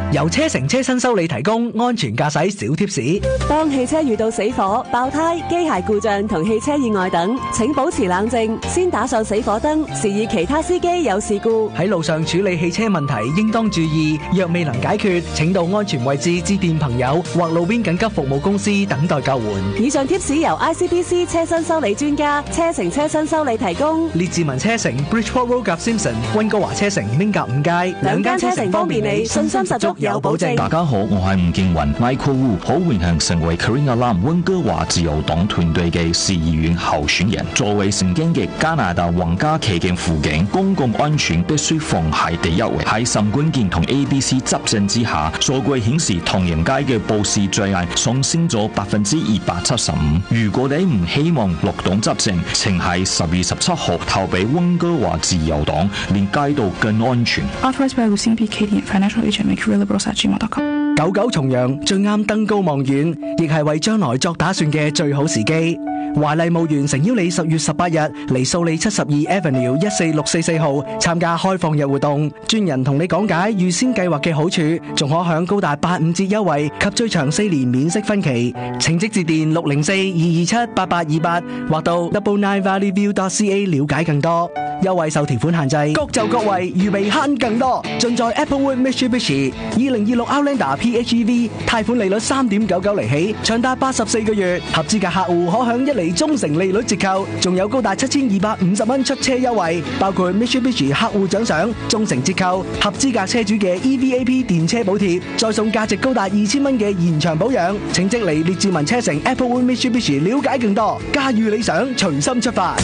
由車成車新修理提供安全駕駛小貼士。 當汽車遇到死火、爆胎、機械故障同汽車意外等，請保持冷靜，先打上死火燈，示意其他司機有事故。 喺路上處理汽車問題應當注意，若未能解決，請到安全位置致電朋友或路邊緊急服務公司等待救援。 以上貼士由 ICBC 車身修理專家車成車身修理提供。 列治文車城 Bridgeport Road 及 Simpson 溫哥華車城 Mingap 5街兩間車城方便你，信心十足有保證。 大家好，我係吳建雲 Michael Wu， 好榮幸成為 Career Alarm 溫哥華自由黨團隊嘅市議員候選人。作為曾經嘅加拿大皇家騎警輔警，公共安全必須放喺第一位。喺沈冠健同 ABC 執政之下，數據顯示唐人街嘅暴事罪案上升咗275%。如果你唔希望綠黨執政，請喺10月17號投俾溫哥華自由黨，令街道更安全。 Authorized by Lucinda Katie and Financial Agent McRealLiberals@gmail.com。 九九重陽最啱登高望遠，亦係為將來作打算嘅最好時機。華麗墓園誠邀你10月18日嚟素里72 Avenue 14644號參加開放日活動，專人同你講解預先計劃嘅好處，仲可享高達85折優惠及最長4年免息分期。請即致電604-227-8828或到 999valleyview.ca 了解更多。優惠受條款限制，各就各位，預備慳更多。盡在 Applewood Mitsubishi 2026 Outlander PHEV， 貸款利率3.99厘起，長達84個月，合資格客戶可享1厘中成利率折扣，仲有高達7250蚊出車優惠，包括 Mitsubishi 客戶獎賞、中成折扣、合資格車主嘅 EVAP 電車補貼，再送價值高達2000蚊嘅延長保養。請即嚟列治文車城 Applewood Mitsubishi 了解更多，駕馭理想，隨心出發。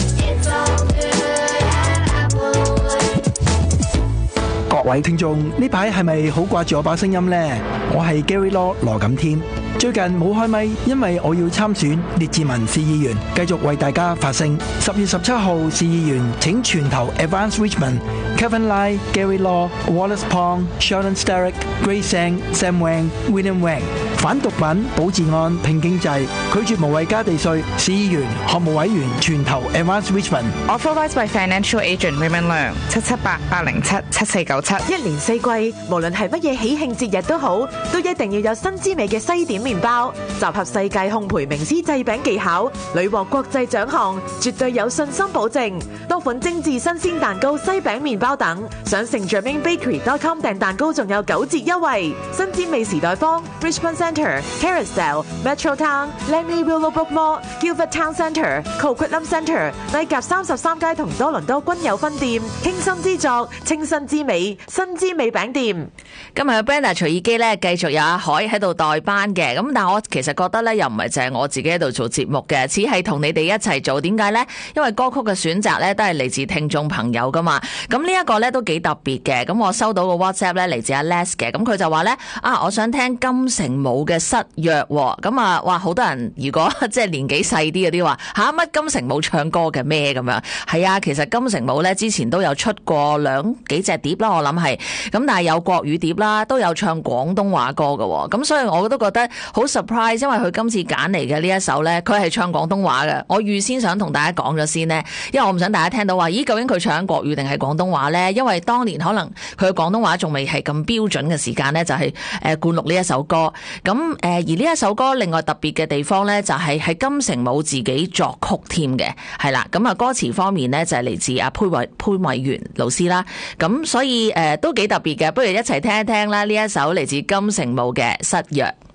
各位聽眾，呢排係咪好掛住我把聲音呢？我係 Gary Law 羅錦添。最近冇開咪，因為我要參選列治文市議員，繼續為大家發聲。10月17號市議員請全投 Advance Richmond、Kevin Lai、Gary Law、Wallace Pong、Sheldon Sterick、Grace Sang、Sam Wang、William Wang。反毒品、保治安、拼經濟，拒絕無謂加地稅。市議員、學務委員全投 Advance Richmond。 Authorized by Financial Agent Raymond Leung 778-807-7497。 一年四季，無論係乜嘢喜慶節日都好，都一定要有新滋味嘅西點麵包，集合世界烘焙名師製餅技巧，屢獲國際獎項，絕對有信心保證。多款精緻新鮮蛋糕、西餅麵包等，上成 JermainBakery.com 訂蛋糕仲有9折優惠。新滋味時代坊、Richmond Centre、Carousel、Metro Town、Langley Willowbrook Mall、Guildford Town Centre、Coquitlam Centre、麗甲33街同多倫多均有分店。傾心之作，清新之美，新滋味餅店。 今日嘅 Brenda 隨意機咧，繼續有阿海喺度代班嘅。咁但係我其實覺得咧，又唔係淨係我自己喺度做節目嘅，似係同你哋一齊做。點解咧？因為歌曲嘅選擇咧都係嚟自聽眾朋友噶嘛。咁呢一個咧都幾特別嘅。咁我收到個 WhatsApp 咧嚟自阿 Les 嘅，咁佢就話咧我想聽金城武嘅失約。咁啊，哇！好多人如果即係年紀細啲嗰啲話乜金城武唱歌嘅咩咁樣？係啊，其實金城武咧之前都有出過幾隻碟啦，我諗係。咁但係有國語碟啦，都有唱廣東話歌嘅。咁所以我都覺得好 surprise， 因為佢今次揀嚟嘅呢一首咧，佢係唱廣東話嘅。我預先想同大家講咗先呢，因為我唔想大家聽到話，咦究竟佢唱國語定係廣東話咧？因為當年可能佢嘅廣東話仲未係咁標準嘅時間咧，就係灌錄呢一首歌。咁而呢一首歌另外特別嘅地方咧，就係金城武自己作曲添嘅，係啦。咁啊歌詞方面咧就係嚟自阿潘偉源老師啦。咁所以都幾特別嘅，不如一齊聽一聽啦呢一首嚟自金城武嘅《失約》。